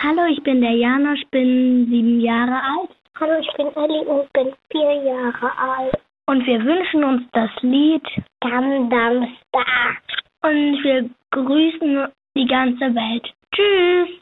Hallo, ich bin der Janosch, bin 7 Jahre alt. Hallo, ich bin Elli und bin 4 Jahre alt. Und wir wünschen uns das Lied Gangnam Star. und wir grüßen die ganze Welt. Tschüss!